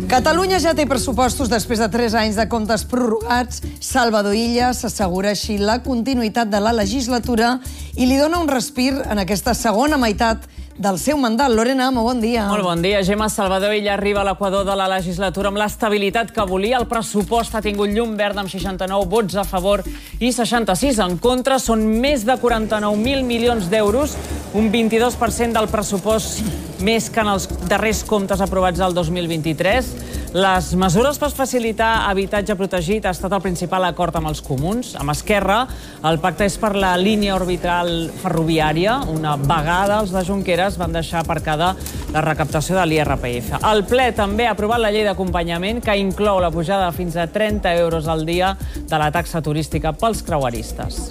Catalunya ja té pressupostos després de 3 anys de comptes prorrogats. Salvador Illa s'assegura així la continuïtat de la legislatura i li dona un respir en aquesta segona meitat del seu mandat. Lorena, molt bon dia. Molt bon dia. Gemma, Salvador Illa arriba a l'equador de la legislatura amb l'estabilitat que volia. El pressupost ha tingut llum verda amb 69 vots a favor i 66 en contra. Són més de 49.000 milions d'euros, un 22% del pressupost més que en els darrers comptes aprovats del 2023. Les mesures per facilitar habitatge protegit ha estat el principal acord amb els comuns. Amb Esquerra, el pacte és per la línia orbital ferroviària. Una vegada els de Junqueras van deixar aparcada la recaptació de l'IRPF. El ple també ha aprovat la llei d'acompanyament que inclou la pujada de fins a 30 euros al dia de la taxa turística pels creueristes.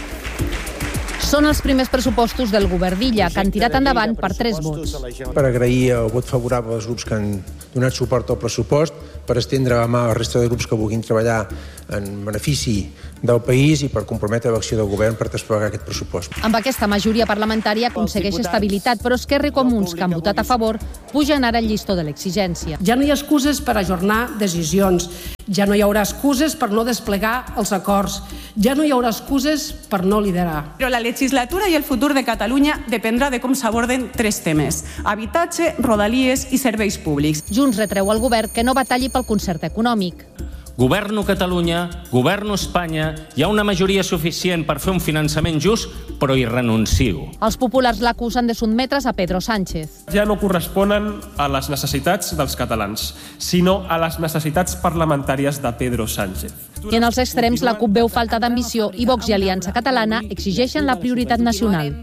Són els primers pressupostos del govern d'Illa, que han tirat endavant per 3 vots. Per agrair el vot favorable als grups que han donat suport al pressupost, per estendre la mà a la resta de grups que vulguin treballar en benefici del país i per comprometre l'acció del govern per desplegar aquest pressupost. Amb aquesta majoria parlamentària aconsegueix estabilitat, però Esquerra i Comuns, que han votat a favor, pugen ara el llistó de l'exigència. Ja no hi ha excuses per ajornar decisions, ja no hi haurà excuses per no desplegar els acords, ja no hi haurà excuses per no liderar. Però la legislatura i el futur de Catalunya dependrà de com s'aborden 3 temes: habitatge, rodalies i serveis públics. Junts retreu al govern que no batalli pel concert econòmic. Governo Catalunya, governo Espanya, hi ha una majoria suficient per fer un finançament just, però hi renuncio. Els populars l'acusen de sotmetre's a Pedro Sánchez. Ja no corresponen a les necessitats dels catalans, sinó a les necessitats parlamentàries de Pedro Sánchez. I en els extrems, la CUP veu falta d'ambició i Vox i Aliança Catalana exigeixen la prioritat nacional.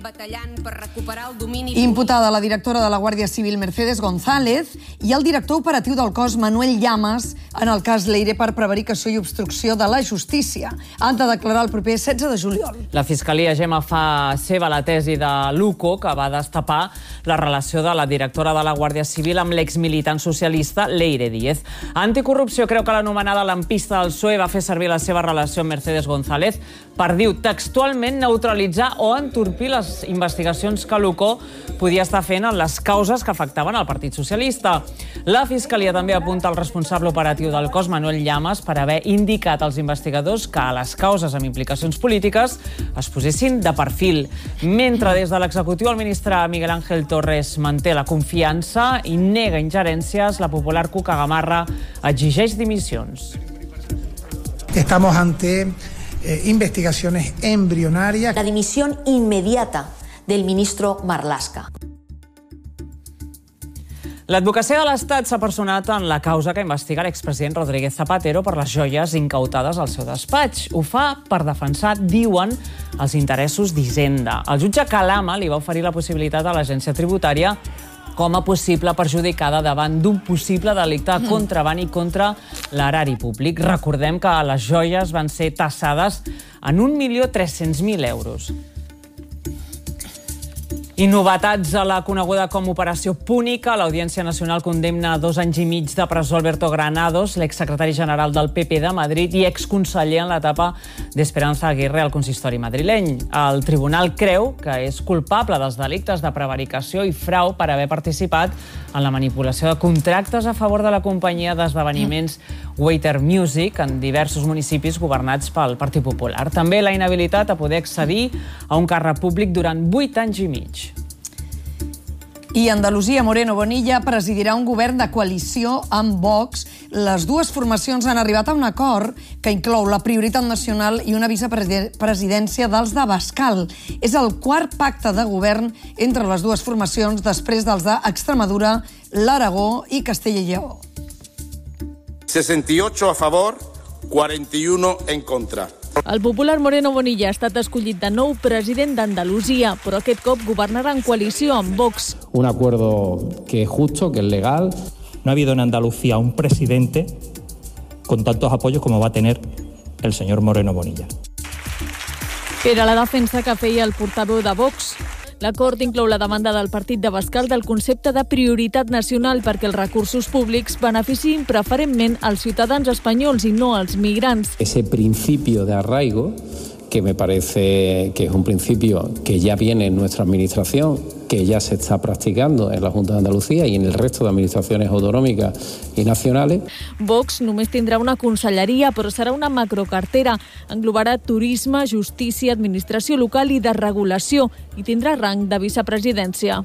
Imputada la directora de la Guàrdia Civil, Mercedes González, i el director operatiu del cos, Manuel Llamas, en el cas Leire per prevaricació i obstrucció de la justícia. Han de declarar el proper 16 de juliol. La Fiscalia, Gemma, fa seva la tesi de l'UCO, que va destapar la relació de la directora de la Guàrdia Civil amb l'exmilitant socialista Leire Díez. Anticorrupció creu que l'anomenada lampista del PSOE va fer servir la seva relació amb Mercedes González per, diu, textualment neutralitzar o entorpir les investigacions que l'UCO podia estar fent en les causes que afectaven el Partit Socialista. La Fiscalia també apunta al responsable operatiu del cos, Manuel Llamas, per haver indicat als investigadors que a les causes amb implicacions polítiques es posessin de perfil. Mentre des de l'executiu el ministre Miguel Ángel Torres manté la confiança i nega ingerències, la popular Cuca Gamarra exigeix dimissions. Estamos ante investigaciones embrionarias. La dimisión inmediata del ministro Marlaska. L'advocacia de l'Estat s'ha personat en la causa que investiga l'expresident Rodríguez Zapatero per les joies incautades al seu despatx. Ho fa per defensar, diuen, els interessos d'Hisenda. El jutge Calama li va oferir la possibilitat a l'agència tributària com a possible perjudicada davant d'un possible delicte de contraban i contra l'erari públic. Recordem que les joies van ser tassades en 1.300.000 euros. I novetats a la coneguda com Operació Púnica. L'Audiència Nacional condemna a 2 anys i mig de presó Alberto Granados, l'exsecretari general del PP de Madrid i exconseller en l'etapa d'Esperanza Aguirre al consistori madrileny. El tribunal creu que és culpable dels delictes de prevaricació i frau per haver participat en la manipulació de contractes a favor de la companyia d'esdeveniments Waiter Music en diversos municipis governats pel Partit Popular. També la inhabilitat a poder accedir a un càrrec públic durant 8 anys i mig. I Andalusia, Moreno Bonilla presidirà un govern de coalició amb Vox. Les dues formacions han arribat a un acord que inclou la prioritat nacional i una vicepresidència dels d'Abascal. És el 4è pacte de govern entre les dues formacions després dels d'Extremadura, l'Aragó i Castella i Lleó. 68 a favor, 41 en contra. El popular Moreno Bonilla ha estat escollit de nou president d'Andalusia, però aquest cop governarà en coalició amb Vox. Un acuerdo que es justo, que es legal. No ha habido en Andalucía un presidente con tantos apoyos como va a tener el señor Moreno Bonilla. Era la defensa que feia el portaveu de Vox. L'acord inclou la demanda del partit d'Abascal del concepte de prioritat nacional perquè els recursos públics beneficiïn preferentment als ciutadans espanyols i no als migrants. Ese principio de arraigo que me parece que es un principio que ya viene en nuestra administración, que ya se está practicando en la Junta de Andalucía y en el resto de administraciones autonòmiques i nacionals. Vox només tindrà una conselleria, però serà una macrocartera. Englobarà turisme, justícia, administració local i desregulació i tindrà rang de vicepresidència.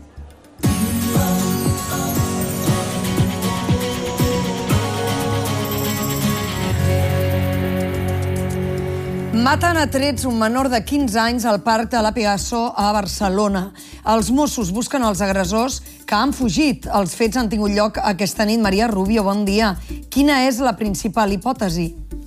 Maten a trets un menor de 15 anys al parc de la Pegaso a Barcelona. Els Mossos busquen els agressors que han fugit. Els fets han tingut lloc aquesta nit. Maria Rubio, bon dia. Quina és la principal hipòtesi?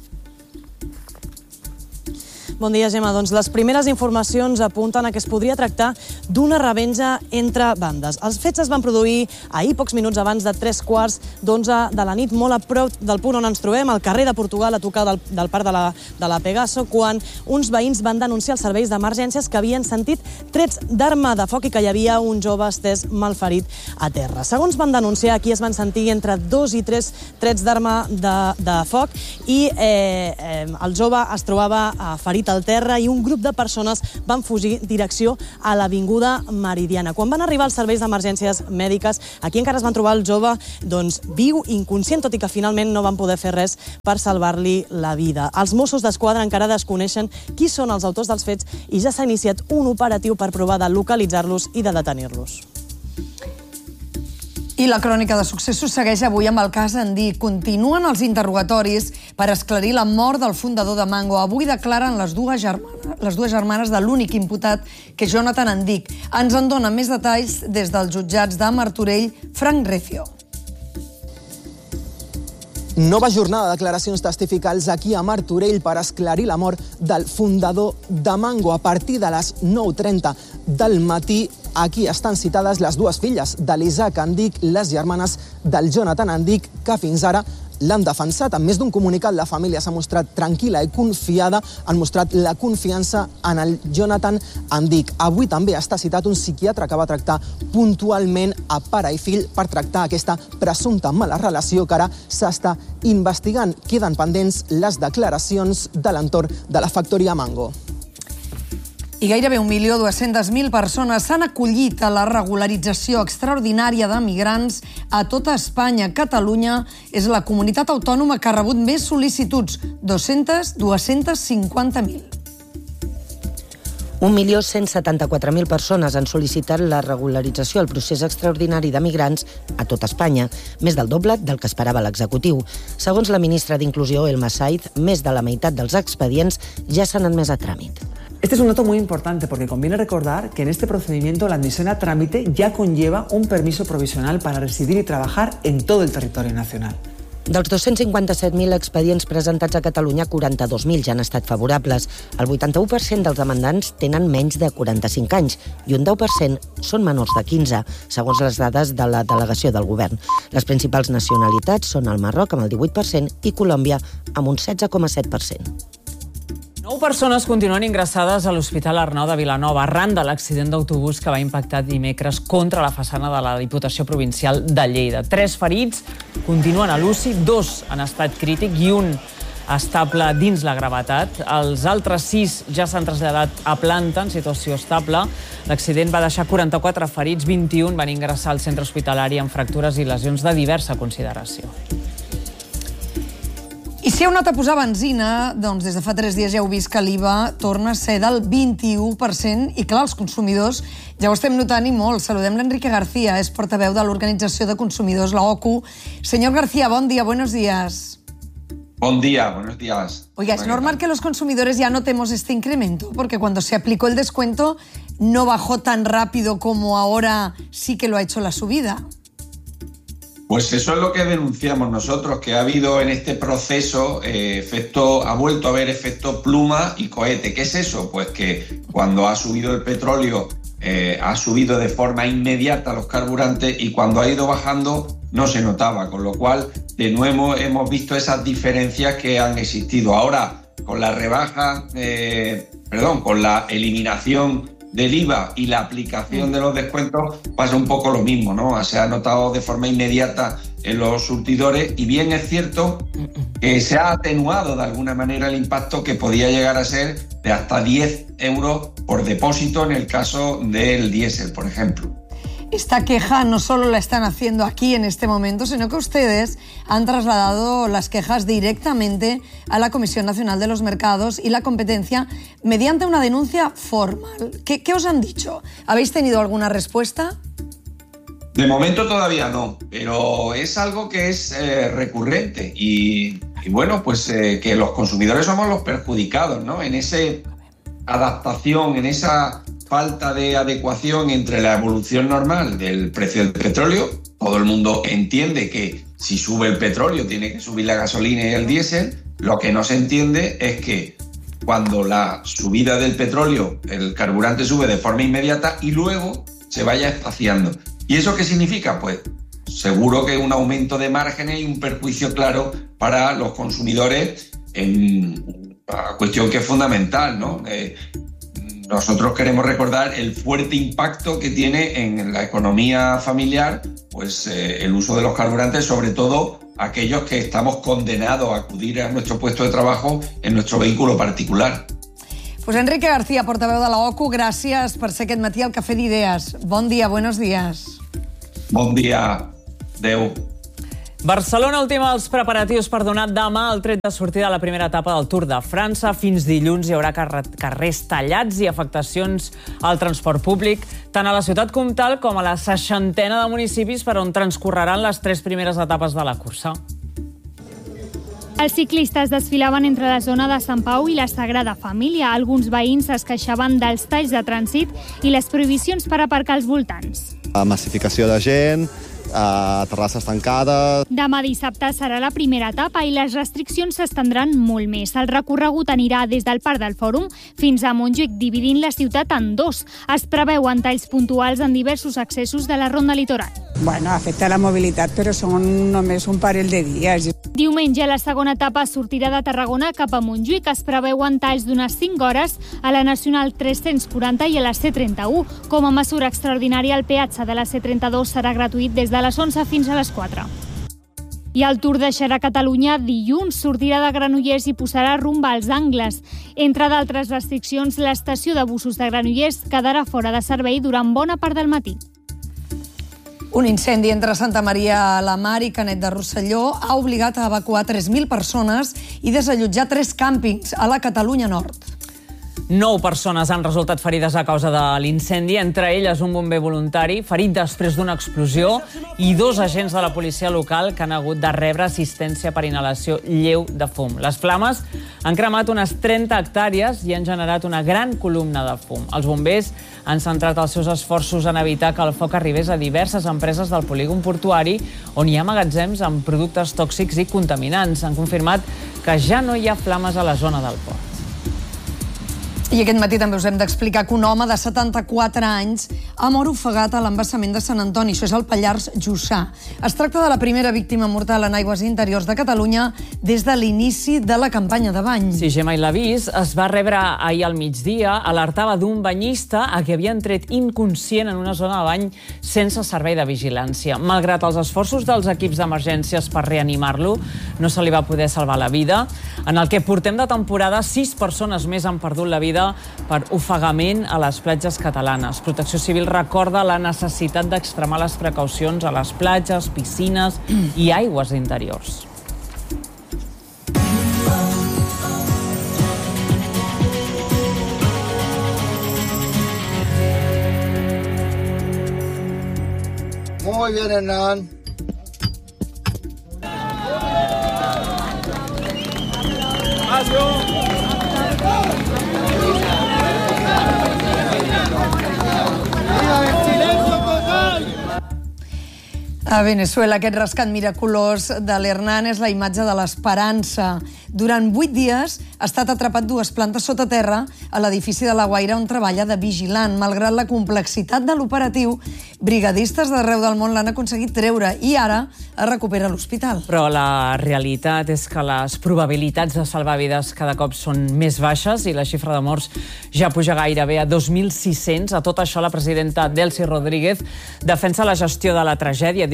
Bon dia, Gemma. Doncs les primeres informacions apunten a que es podria tractar d'una revenja entre bandes. Els fets es van produir ahir, pocs minuts abans de 3:15 de la nit, molt a prop del punt on ens trobem, al carrer de Portugal, a tocar del parc de la Pegaso, quan uns veïns van denunciar els serveis d'emergències que havien sentit trets d'arma de foc i que hi havia un jove estès malferit a terra. Segons van denunciar, aquí es van sentir entre 2 i 3 trets d'arma de foc i el jove es trobava ferit al terra i un grup de persones van fugir direcció a l'Avinguda Meridiana. Quan van arribar els serveis d'emergències mèdiques, aquí encara es van trobar el jove viu, inconscient, tot i que finalment no van poder fer res per salvar-li la vida. Els Mossos d'Esquadra encara desconeixen qui són els autors dels fets i ja s'ha iniciat un operatiu per provar de localitzar-los i de detenir-los. I la crònica de successos segueix avui amb el cas Andic. Continuen els interrogatoris per esclarir la mort del fundador de Mango. Avui declaren les dues germanes de l'únic imputat, que és Jonathan Andic. Ens en dona més detalls des dels jutjats de Martorell, Frank Recio. Nova jornada de declaracions testificals aquí a Martorell per esclarir la mort del fundador de Mango. A partir de les 9:30 del matí, aquí estan citades les dues filles de l'Isaac Andic, les germanes del Jonathan Andic, que fins ara l'han defensat. En més d'un comunicat, la família s'ha mostrat tranquil·la i confiada, han mostrat la confiança en el Jonathan Andic. Avui també està citat un psiquiatre que va tractar puntualment a pare i fill per tractar aquesta presumpta mala relació que ara s'està investigant. Queden pendents les declaracions de l'entorn de la factoria Mango. I gairebé 1.200.000 persones s'han acollit a la regularització extraordinària de migrants a tota Espanya. Catalunya és la comunitat autònoma que ha rebut més sol·licituds, 250.000. 1.174.000 persones han sol·licitat la regularització al procés extraordinari de migrants a tot Espanya, més del doble del que esperava l'executiu. Segons la ministra d'Inclusió, Elma Saiz, més de la meitat dels expedients ja s'han admès a tràmit. Este es un dato muy importante porque conviene recordar que en este procedimiento la admisión a trámite ya conlleva un permiso provisional para residir y trabajar en todo el territorio nacional. Dels 257.000 expedients presentats a Catalunya, 42.000 ja han estat favorables. El 81% dels demandants tenen menys de 45 anys i un 10% són menors de 15, segons les dades de la delegació del govern. Les principals nacionalitats són el Marroc, amb el 18%, i Colòmbia, amb un 16,7%. 9 persones continuen ingressades a l'Hospital Arnau de Vilanova arran de l'accident d'autobús que va impactar dimecres contra la façana de la Diputació Provincial de Lleida. 3 ferits continuen a l'UCI, 2 en estat crític i un estable dins la gravetat. Els altres 6 ja s'han traslladat a planta en situació estable. L'accident va deixar 44 ferits, 21 van ingressar al centre hospitalari amb fractures i lesions de diversa consideració. I si heu anat a posar benzina, doncs des de fa 3 dies ja heu vist que l'IVA torna a ser del 21% i clar, els consumidors ja ho estem notant i molt. Saludem l'Enrique García, és portaveu de l'Organització de Consumidors, la OCU. Señor García, bon dia, buenos días. Buen día, buenos días. Oiga, ¿es normal que los consumidores ya notemos este incremento? Porque cuando se aplicó el descuento no bajó tan rápido como ahora sí que lo ha hecho la subida. Pues eso es lo que denunciamos nosotros, que ha habido en este proceso ha vuelto a haber efecto pluma y cohete. ¿Qué es eso? Pues que cuando ha subido el petróleo ha subido de forma inmediata los carburantes y cuando ha ido bajando no se notaba, con lo cual de nuevo hemos visto esas diferencias que han existido. Ahora, con la con la eliminación del IVA y la aplicación de los descuentos pasa un poco lo mismo, ¿no? Se ha notado de forma inmediata en los surtidores y bien es cierto que se ha atenuado de alguna manera el impacto que podía llegar a ser de hasta 10 euros por depósito en el caso del diésel, por ejemplo. Esta queja no solo la están haciendo aquí en este momento, sino que ustedes han trasladado las quejas directamente a la Comisión Nacional de los Mercados y la Competencia mediante una denuncia formal. ¿Qué os han dicho? ¿Habéis tenido alguna respuesta? De momento todavía no, pero es algo que es recurrente y bueno, pues que los consumidores somos los perjudicados, ¿no? En esa adaptación, en esa falta de adecuación entre la evolución normal del precio del petróleo. Todo el mundo entiende que si sube el petróleo tiene que subir la gasolina y el diésel. Lo que no se entiende es que cuando la subida del petróleo, el carburante sube de forma inmediata y luego se vaya espaciando. ¿Y eso qué significa? Pues seguro que un aumento de márgenes y un perjuicio claro para los consumidores en una cuestión que es fundamental, ¿no? Nosotros queremos recordar el fuerte impacto que tiene en la economía familiar pues, el uso de los carburantes, sobre todo aquellos que estamos condenados a acudir a nuestro puesto de trabajo en nuestro vehículo particular. Pues Enrique García, portaveu de la OCU, gràcies per ser aquest matí al Cafè d'Idees. Bon dia, buenos días. Bon dia, adeu. Barcelona ultima els preparatius per donar demà el tret de sortida a la primera etapa del Tour de França. Fins dilluns hi haurà carrers tallats i afectacions al transport públic, tant a la ciutat comtal com a la 60ena de municipis per on transcorreran les 3 primeres etapes de la cursa. Els ciclistes desfilaven entre la zona de Sant Pau i la Sagrada Família. Alguns veïns es queixaven dels talls de trànsit i les prohibicions per aparcar als voltants. Massificació de gent, terrasses tancades. Demà dissabte serà la primera etapa i les restriccions s'estendran molt més. El recorregut anirà des del Parc del Fòrum fins a Montjuïc, dividint la ciutat en dos. Es preveuen talls puntuals en diversos accessos de la ronda litoral. Bueno, afecta la mobilitat, però són només un parell de dies. Diumenge, la segona etapa sortirà de Tarragona cap a Montjuïc. Es preveuen talls d'unes 5 hores a la Nacional 340 i a la C31. Com a mesura extraordinària, el peatge de la C32 serà gratuït des de les 11 fins a les 4. I el Tour deixarà Catalunya dilluns, sortirà de Granollers i posarà rumb als Angles. Entre d'altres restriccions, l'estació de busos de Granollers quedarà fora de servei durant bona part del matí. Un incendi entre Santa Maria la Mar i Canet de Rosselló ha obligat a evacuar 3.000 persones i desallotjar 3 càmpings a la Catalunya Nord. 9 persones han resultat ferides a causa de l'incendi, entre elles un bomber voluntari ferit després d'una explosió i 2 agents de la policia local que han hagut de rebre assistència per inhalació lleu de fum. Les flames han cremat unes 30 hectàrees i han generat una gran columna de fum. Els bombers han centrat els seus esforços en evitar que el foc arribés a diverses empreses del polígon portuari on hi ha magatzems amb productes tòxics i contaminants. Han confirmat que ja no hi ha flames a la zona del port. I aquest matí també us hem d'explicar que un home de 74 anys ha mort ofegat a l'embassament de Sant Antoni. Això és el Pallars Jussà. Es tracta de la primera víctima mortal en aigües interiors de Catalunya des de l'inici de la campanya de bany. Sí, Gemma, i l'avís es va rebre ahir al migdia. Alertava d'un banyista a qui havien tret inconscient en una zona de bany sense servei de vigilància. Malgrat els esforços dels equips d'emergències per reanimar-lo, no se li va poder salvar la vida. En el que portem de temporada, 6 persones més han perdut la vida per ofegament a les platges catalanes. Protecció Civil recorda la necessitat d'extremar les precaucions a les platges, piscines i aigües interiors. Muy bien, Hernán. A Venezuela, aquest rescat miraculós de l'Hernán és la imatge de l'esperança. Durant 8 dies ha estat atrapat 2 plantes sota terra a l'edifici de La Guaira on treballa de vigilant. Malgrat la complexitat de l'operatiu, brigadistes d'arreu del món l'han aconseguit treure i ara es recupera a l'hospital. Però la realitat és que les probabilitats de salvar vides cada cop són més baixes i la xifra de morts ja puja gairebé a 2.600. A tot això, la presidenta Delcy Rodríguez defensa la gestió de la tragèdia. Diu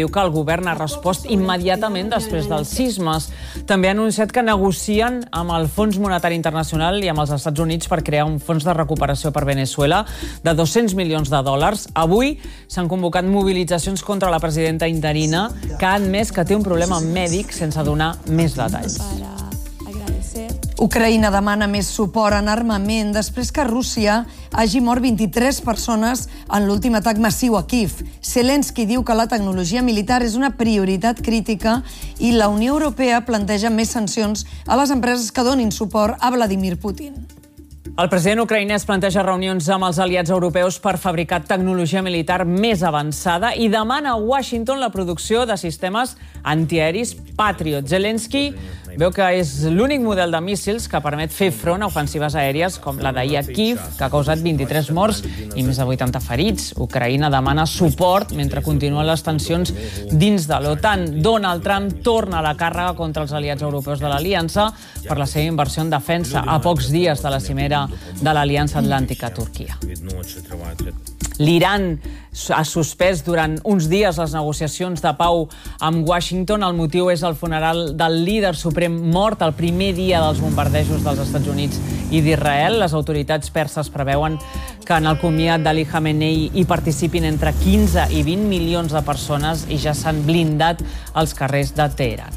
diu que el govern ha respost immediatament després dels sismes. També ha anunciat que negocien amb el Fons Monetari Internacional i amb els Estats Units per crear un fons de recuperació per Venezuela de $200 milions. Avui s'han convocat mobilitzacions contra la presidenta interina, que ha admès que té un problema mèdic sense donar més detalls. Ucraïna demana més suport en armament després que Rússia hagi mort 23 persones en l'últim atac massiu a Kíev. Zelensky diu que la tecnologia militar és una prioritat crítica i la Unió Europea planteja més sancions a les empreses que donin suport a Vladimir Putin. El president ucraïnès planteja reunions amb els aliats europeus per fabricar tecnologia militar més avançada i demana a Washington la producció de sistemes antiaeris Patriot. Zelensky veu que és l'únic model de míssils que permet fer front a ofensives aèries com la d'ahir a Kíev, que ha causat 23 morts i més de 80 ferits. Ucraïna demana suport mentre continuen les tensions dins de l'OTAN. Donald Trump torna a la càrrega contra els aliats europeus de l'Aliança per la seva inversió en defensa a pocs dies de la cimera de l'Aliança Atlàntica a Turquia. L'Iran ha suspès durant uns dies les negociacions de pau amb Washington. El motiu és el funeral del líder suprem mort el primer dia dels bombardejos dels Estats Units i d'Israel. Les autoritats perses preveuen que en el comiat d'Ali Khamenei hi participin entre 15 i 20 milions de persones i ja s'han blindat els carrers de Teheran.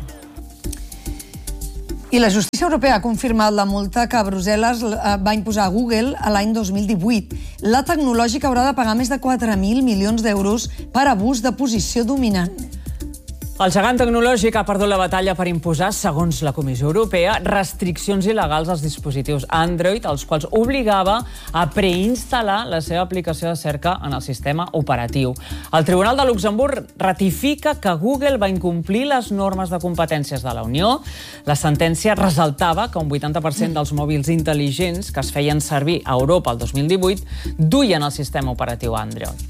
I la justícia europea ha confirmat la multa que Brussel·les va imposar a Google l'any 2018. La tecnològica haurà de pagar més de 4.000 milions d'euros per abús de posició dominant. El gegant tecnològic ha perdut la batalla per imposar, segons la Comissió Europea, restriccions il·legals als dispositius Android, als quals obligava a preinstal·lar la seva aplicació de cerca en el sistema operatiu. El Tribunal de Luxemburg ratifica que Google va incomplir les normes de competències de la Unió. La sentència ressaltava que un 80% dels mòbils intel·ligents que es feien servir a Europa el 2018 duien el sistema operatiu Android.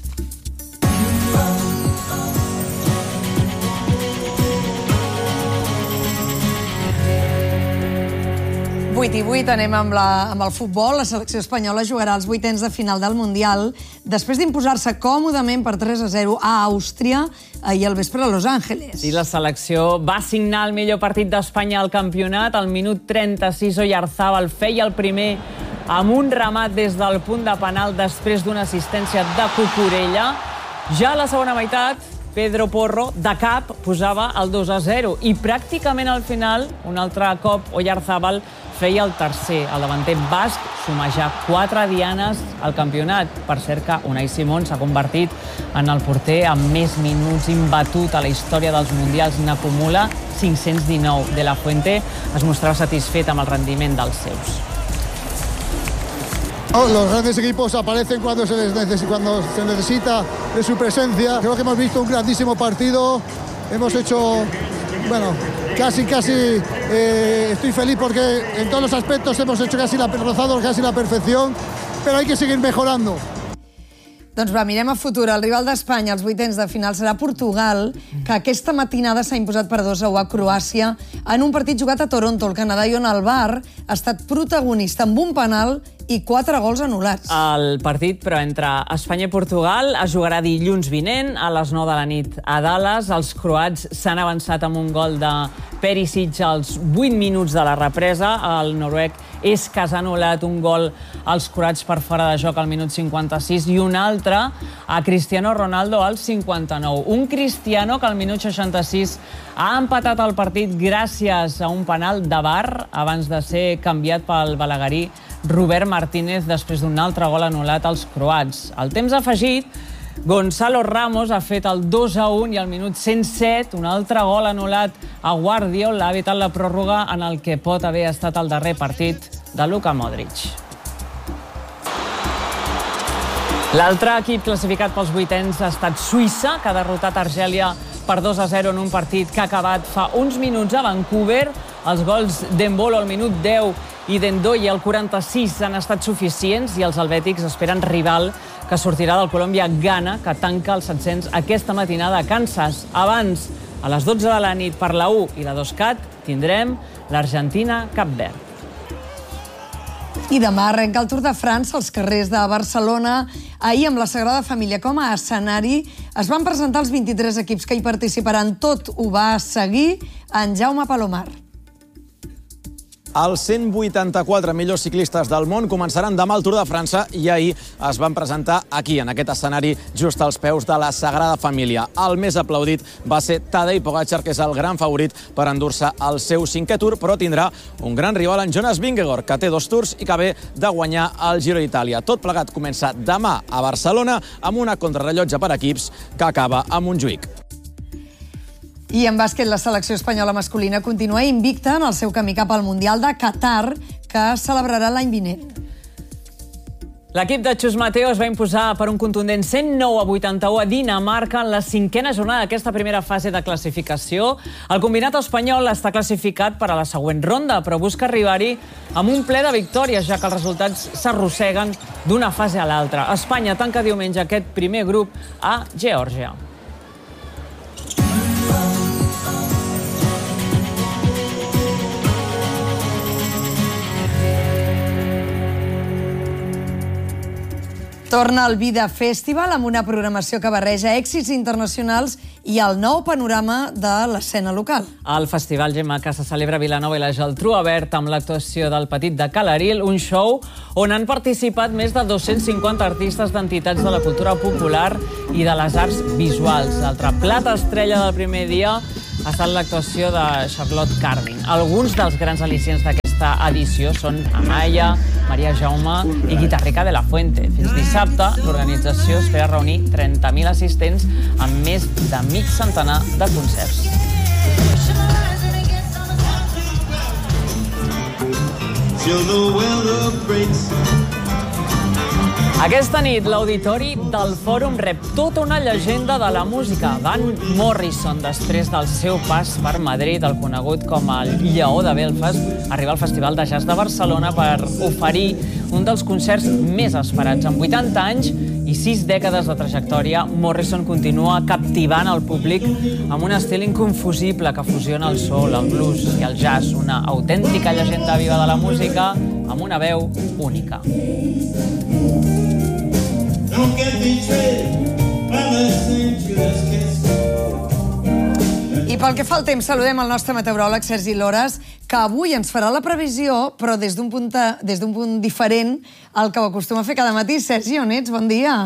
8:08, anem amb el futbol. La selecció espanyola jugarà els vuitens de final del Mundial després d'imposar-se còmodament per 3-0 a Àustria ahir al vespre a Los Angeles. I la selecció va signar el millor partit d'Espanya al campionat. Al minut 36, Oyarzábal feia el primer amb un remat des del punt de penal després d'una assistència de Cucurella. Ja a la segona meitat, Pedro Porro, de cap, posava el 2-0 i pràcticament al final, un altre cop, Oyarzábal feia el tercer. El davanter basc sumejà 4 dianes al campionat. Per cert que Unai Simón s'ha convertit en el porter amb més minuts imbatut a la història dels Mundials. N'acumula 519. De la Fuente es mostrava satisfet amb el rendiment dels seus. Los grandes equipos aparecen cuando se necesita de su presencia. Creo que hemos visto un grandísimo partido. Hemos hecho, casi estoy feliz porque en todos los aspectos hemos hecho rozado casi la perfección, pero hay que seguir mejorando. Doncs va, mirem a futur. El rival d'Espanya als vuitens de final serà Portugal, que aquesta matinada s'ha imposat per 2-1 a Croàcia en un partit jugat a Toronto, al Canadà, i on el VAR ha estat protagonista amb un penal i 4 gols anul·lats. El partit, però, entre Espanya i Portugal es jugarà dilluns vinent a les 9 de la nit a Dallas. Els croats s'han avançat amb un gol de Perisic als 8 minuts de la represa. El noruec és que s'ha anul·lat un gol als croats per fora de joc al minut 56 i un altre a Cristiano Ronaldo al 59. Un Cristiano que al minut 66 ha empatat el partit gràcies a un penal de VAR abans de ser canviat pel balaguerí Robert Martínez després d'un altre gol anul·lat als croats. Al temps afegit, Gonzalo Ramos ha fet el 2-1 i al minut 107 un altre gol anul·lat a Guardiola ha evitat la pròrroga en el que pot haver estat el darrer partit de Luka Modric. L'altre equip classificat pels vuitens ha estat Suïssa, que ha derrotat Argèlia per 2-0 en un partit que ha acabat fa uns minuts a Vancouver. Els gols d'Embolo al minut 10 i d'Endoye al 46 han estat suficients i els helvètics esperen rival que sortirà del Colòmbia-Ghana, que tanca els 700 aquesta matinada a Kansas. Abans, a les 12 de la nit per la 1 i la 2CAT, tindrem l'Argentina-Cap Verd. I demà arrenca el Tour de França als carrers de Barcelona, ahir amb la Sagrada Família com a escenari Es van presentar els 23 equips que hi participaran. Tot ho va seguir en Jaume Palomar. Els 184 millors ciclistes del món començaran demà al Tour de França i ahir es van presentar aquí, en aquest escenari, just als peus de la Sagrada Família. El més aplaudit va ser Tadej Pogačar, que és el gran favorit per endur-se el seu 5è Tour, però tindrà un gran rival en Jonas Vingegaard, que té 2 Tours i que ve de guanyar el Giro d'Itàlia. Tot plegat comença demà a Barcelona amb una contrarrellotge per equips que acaba a Montjuïc. I en bàsquet, la selecció espanyola masculina continua invicta en el seu camí cap al Mundial de Qatar, que es celebrarà l'any vinent. L'equip de Chus Mateo es va imposar per un contundent 109-81 a Dinamarca en la 5a jornada d'aquesta primera fase de classificació. El combinat espanyol està classificat per a la següent ronda, però busca arribar-hi amb un ple de victòries, ja que els resultats s'arrosseguen d'una fase a l'altra. Espanya tanca diumenge aquest primer grup a Geòrgia. Torna el Vida Festival amb una programació que barreja èxits internacionals i el nou panorama de l'escena local. El Festival Gemma, que se celebra a Vilanova i la Geltrú, ha obert amb l'actuació del Petit de Calaril, un show on han participat més de 250 artistes d'entitats de la cultura popular i de les arts visuals. L'altre plat estrella del primer dia ha estat l'actuació de Charlotte Cardin. Alguns dels grans al·licients d'aquesta edició són Amaya, Maria Jaume i Guitarrica de la Fuente. Fins dissabte, l'organització espera reunir 30.000 assistents amb més de mig centenar de concerts. Aquesta nit, l'auditori del Fòrum rep tota una llegenda de la música. Van Morrison, després del seu pas per Madrid, el conegut com el Lleó de Belfast, arriba al Festival de Jazz de Barcelona per oferir un dels concerts més esperats. Amb 80 anys i 6 dècades de trajectòria, Morrison continua captivant el públic amb un estil inconfusible que fusiona el soul, el blues i el jazz, una autèntica llegenda viva de la música amb una veu única. I pel que fa al temps, saludem el nostre meteoròleg Sergi Lores, que avui ens farà la previsió, però des d'un punt diferent al que ho acostuma a fer cada matí. Sergi, on ets? Bon dia.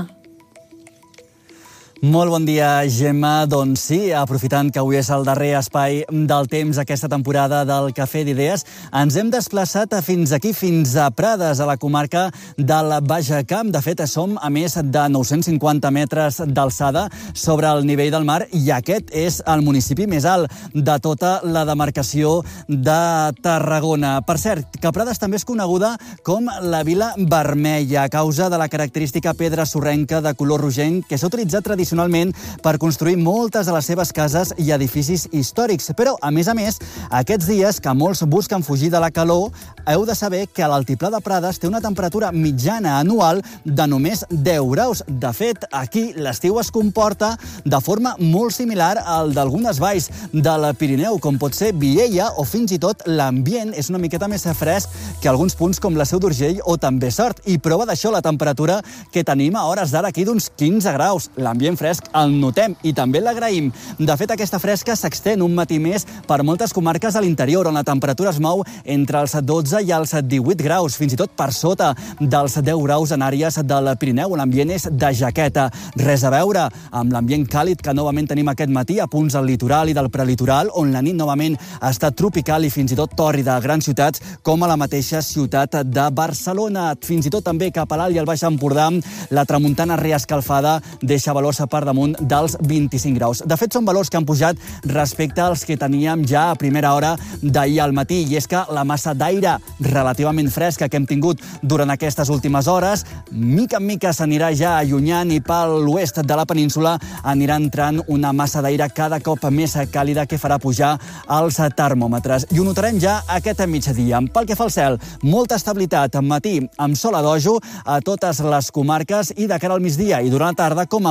Molt bon dia, Gemma. Doncs sí, aprofitant que avui és el darrer espai del temps aquesta temporada del Cafè d'Idees, ens hem desplaçat fins aquí, fins a Prades, a la comarca del Baix Camp. De fet, som a més de 950 metres d'alçada sobre el nivell del mar i aquest és el municipi més alt de tota la demarcació de Tarragona. Per cert, que Prades també és coneguda com la Vila Vermella, a causa de la característica pedra sorrenca de color rogenc que s'ha utilitzat tradicionalment per construir moltes de les seves cases i edificis històrics. Però, a més, aquests dies que molts busquen fugir de la calor, heu de saber que l'altiplà de Prades té una temperatura mitjana anual de només 10 graus. De fet, aquí l'estiu es comporta de forma molt similar al d'algunes valls del Pirineu, com pot ser Viella, o fins i tot l'ambient és una miqueta més fresc que alguns punts com la Seu d'Urgell o també Sort. I prova d'això la temperatura que tenim a hores d'ara aquí d'uns 15 graus. L'ambient fresc el notem i també l'agraïm. De fet, aquesta fresca s'extén un matí més per moltes comarques a l'interior, on la temperatura es mou entre els 12 i els 18 graus, fins i tot per sota dels 10 graus en àrees del Pirineu, on l'ambient és de jaqueta. Res a veure amb l'ambient càlid que novament tenim aquest matí a punts del litoral i del prelitoral, on la nit novament ha estat tropical i fins i tot tòrrida a grans ciutats com a la mateixa ciutat de Barcelona. Fins i tot també cap a l'Alt i al Baix Empordà, la tramuntana reescalfada deixa valors per damunt dels 25 graus. De fet, són valors que han pujat respecte als que teníem ja a primera hora d'ahir al matí, i és que la massa d'aire relativament fresca que hem tingut durant aquestes últimes hores, mica en mica s'anirà ja allunyant i per l'oest de la península anirà entrant una massa d'aire cada cop més càlida que farà pujar els termòmetres. I ho notarem ja aquest migdia. Pel que fa al cel, molta estabilitat al matí amb sol a dojo a totes les comarques i de cara al migdia i durant la tarda, com a molt,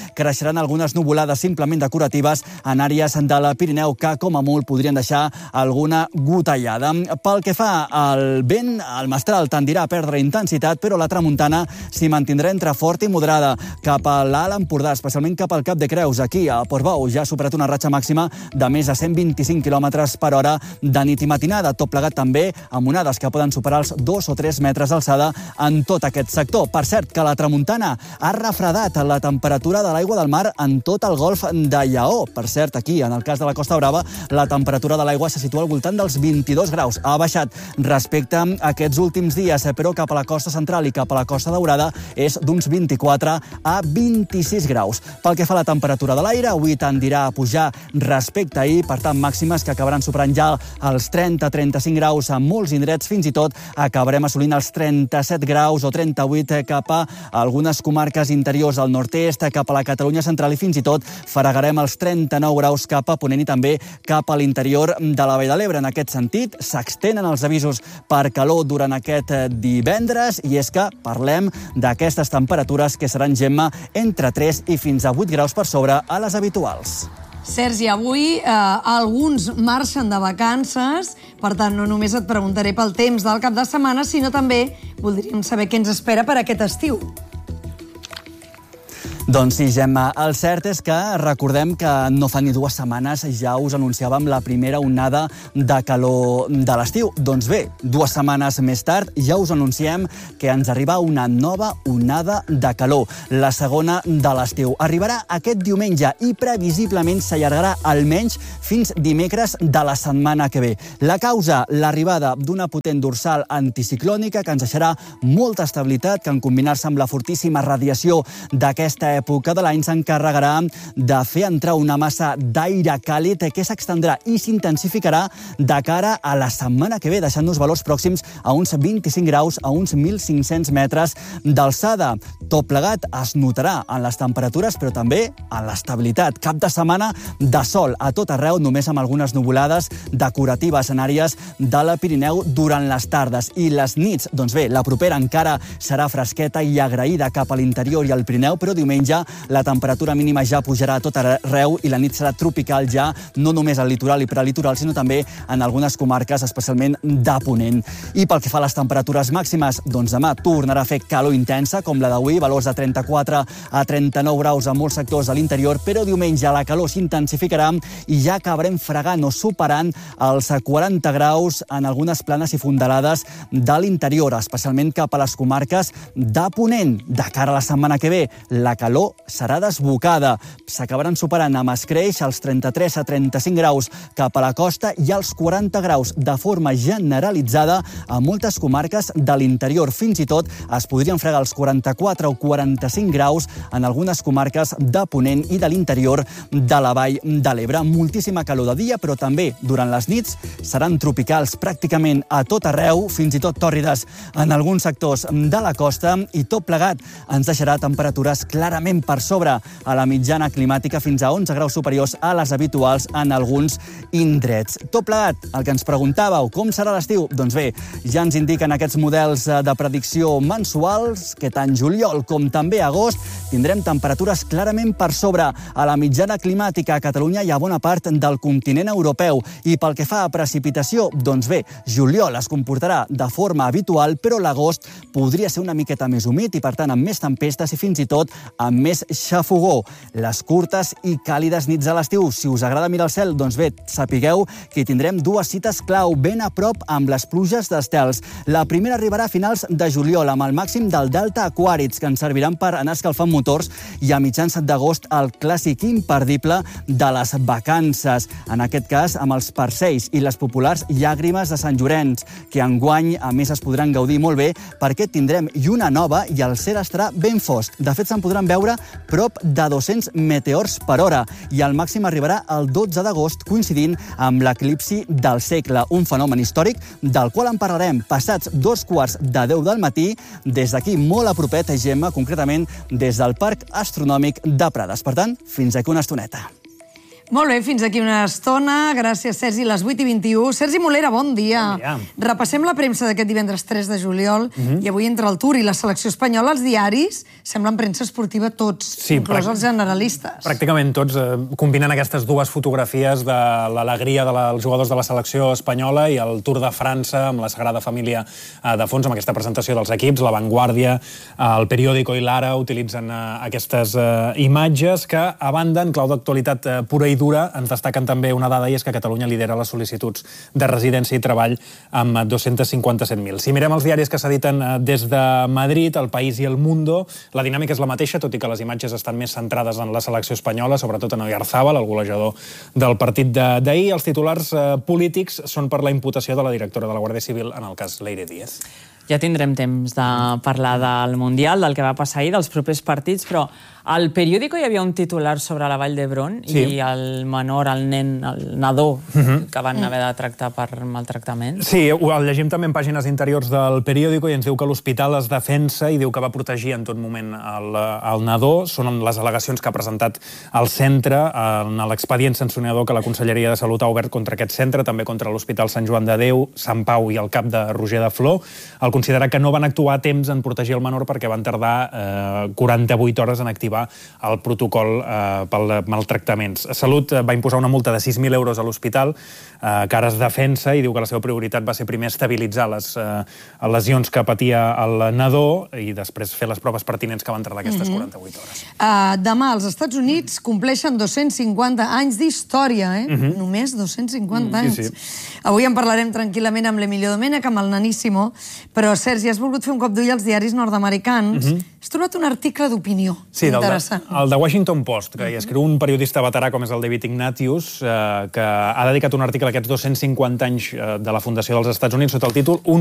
creixeran algunes nuvolades simplement decoratives en àrees de la Pirineu que, com a molt, podrien deixar alguna gotellada. Pel que fa al vent, el mestral tendirà a perdre intensitat, però la tramuntana s'hi mantindrà entre fort i moderada cap a l'Alt Empordà, especialment cap al Cap de Creus. Aquí, a Portbou, ja ha superat una ratxa màxima de més de 125 km per hora de nit i matinada, tot plegat també amb onades que poden superar els 2 o 3 metres d'alçada en tot aquest sector. Per cert, que la tramuntana ha refredat la temperatura de l'aigua del mar en tot el golf de Lleó. Per cert, aquí, en el cas de la Costa Brava, la temperatura de l'aigua se situa al voltant dels 22 graus. Ha baixat respecte a aquests últims dies, però cap a la costa central i cap a la Costa Daurada és d'uns 24 a 26 graus. Pel que fa a la temperatura de l'aire, avui tendirà a pujar respecte a ahir, per tant, màximes que acabaran superant ja els 30-35 graus a molts indrets, fins i tot acabarem assolint els 37 graus o 38 cap a algunes comarques interiors al nord-est, cap a la Catalunya central i fins i tot fregarem els 39 graus cap a Ponent i també cap a l'interior de la Vall de l'Ebre. En aquest sentit, s'extenen els avisos per calor durant aquest divendres i és que parlem d'aquestes temperatures que seran, Gemma, entre 3 i fins a 8 graus per sobre a les habituals. Sergi, avui alguns marxen de vacances, per tant, no només et preguntaré pel temps del cap de setmana, sinó també voldríem saber què ens espera per aquest estiu. Doncs sí, Gemma, el cert és que recordem que no fa ni 2 setmanes ja us anunciàvem la primera onada de calor de l'estiu. Doncs bé, 2 setmanes més tard ja us anunciem que ens arriba una nova onada de calor, la segona de l'estiu. Arribarà aquest diumenge i previsiblement s'allargarà almenys fins dimecres de la setmana que ve. La causa, l'arribada d'una potent dorsal anticiclònica que ens deixarà molta estabilitat, que en combinar-se amb la fortíssima radiació d'aquesta època de l'any s'encarregarà de fer entrar una massa d'aire càlid que s'extendrà i s'intensificarà de cara a la setmana que ve, deixant-nos valors pròxims a uns 25 graus, a uns 1.500 metres d'alçada. Tot plegat es notarà en les temperatures, però també en l'estabilitat. Cap de setmana de sol a tot arreu, només amb algunes nuvolades decoratives en àrees de la Pirineu durant les tardes. I les nits, doncs bé, la propera encara serà fresqueta i agraïda cap a l'interior i al Pirineu, però diumenge la temperatura mínima ja pujarà a tot arreu i la nit serà tropical ja, no només al litoral i prelitoral, sinó també en algunes comarques, especialment de Ponent. I pel que fa a les temperatures màximes, doncs demà tornarà a fer calor intensa, com la d'avui, valors de 34 a 39 graus a molts sectors de l'interior, però diumenge la calor s'intensificarà i ja acabarem fregant o superant els 40 graus en algunes planes i fondalades de l'interior, especialment cap a les comarques de Ponent. De cara a la setmana que ve, la calor serà desbocada. S'acabaran superant amb escreix els 33 a 35 graus cap a la costa i els 40 graus de forma generalitzada a moltes comarques de l'interior. Fins i tot es podrien fregar els 44 o 45 graus en algunes comarques de Ponent i de l'interior de la Vall de l'Ebre. Moltíssima calor de dia, però també durant les nits seran tropicals pràcticament a tot arreu, fins i tot tòrrides en alguns sectors de la costa, i tot plegat ens deixarà temperatures clarament per sobre a la mitjana climàtica, fins a 11 graus superiors a les habituals en alguns indrets. Tot plegat, el que ens preguntàveu, com serà l'estiu? Doncs bé, ja ens indiquen aquests models de predicció mensuals que tant juliol com també agost tindrem temperatures clarament per sobre a la mitjana climàtica a Catalunya i a bona part del continent europeu. I pel que fa a precipitació, doncs bé, juliol es comportarà de forma habitual, però l'agost podria ser una miqueta més humit i, per tant, amb més tempestes i fins i tot amb més xafogó. Les curtes i càlides nits a l'estiu. Si us agrada mirar el cel, doncs bé, sapigueu que hi tindrem 2 cites clau ben a prop amb les pluges d'estels. La primera arribarà a finals de juliol, amb el màxim del delta Aquàrids, que ens serviran per anar escalfant motors, i a mitjans d'agost el clàssic imperdible de les vacances. En aquest cas, amb els parsells i les populars llàgrimes de Sant Llorenç, que enguany, a més, es podran gaudir molt bé perquè tindrem lluna nova i el cel estarà ben fosc. De fet, se'n podran veure prop de 200 meteors per hora i el màxim arribarà el 12 d'agost, coincidint amb l'eclipsi del segle, un fenomen històric del qual en parlarem passats 2:15 del matí, des d'aquí molt a propet, Gemma, concretament des del Parc Astronòmic de Prades. Per tant, fins aquí una estoneta. Molt bé, fins aquí una estona. Gràcies, Sergi. Les 8:21. Sergi Molera, bon dia. Bon dia. Repassem la premsa d'aquest divendres 3 de juliol i avui entre el Tour i la selecció espanyola els diaris semblen premsa esportiva tots, inclòs els generalistes. Pràcticament tots combinen aquestes dues fotografies de l'alegria dels jugadors de la selecció espanyola i el Tour de França amb la Sagrada Família de fons, amb aquesta presentació dels equips. La Vanguardia, el Periódico i l'Ara utilitzen aquestes imatges que, a banda, en clau d'actualitat pura i dura, ens destaquen també una dada, i és que Catalunya lidera les sol·licituds de residència i treball amb 257.000. Si mirem els diaris que s'editen des de Madrid, El País i El Mundo, la dinàmica és la mateixa, tot i que les imatges estan més centrades en la selecció espanyola, sobretot en Oyarzabal, el golejador del partit d'ahir. Els titulars polítics són per la imputació de la directora de la Guàrdia Civil en el cas Leire Díez. Ja tindrem temps de parlar del Mundial, del que va passar ahir, dels propers partits, però al Periódico hi havia un titular sobre la Vall d'Hebron i el menor, el nen, el nadó, que van haver de tractar per maltractament. Sí, el llegim també en pàgines interiors del Periódico i ens diu que l'hospital es defensa i diu que va protegir en tot moment el nadó. Són les al·legacions que ha presentat el centre en l'expedient sancionador que la Conselleria de Salut ha obert contra aquest centre, també contra l'Hospital Sant Joan de Déu, Sant Pau i el CAP de Roger de Flor. El considera que no van actuar a temps en protegir el menor perquè van tardar 48 hores en activar el protocol pel maltractaments. Salut va imposar una multa de 6.000 euros a l'hospital, que ara es defensa i diu que la seva prioritat va ser primer estabilitzar les lesions que patia el nadó i després fer les proves pertinents que van tardar aquestes 48 hores. Demà els Estats Units compleixen 250 anys d'història, Només 250 anys. Avui en parlarem tranquil·lament amb l'Emilio Domènech, amb el Naníssimo, però Sergi, has volgut fer un cop d'ull als diaris nord-americans. Has trobat un article d'opinió interessant. El de Washington Post, que hi escriu un periodista veterà com és el David Ignatius, que ha dedicat un article a aquests 250 anys de la fundació dels Estats Units sota el títol